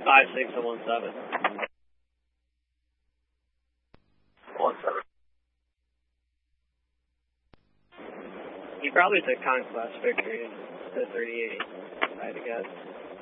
5-6 and 1-7. 1-7. He probably took Conquest Victory to 38, I had to guess.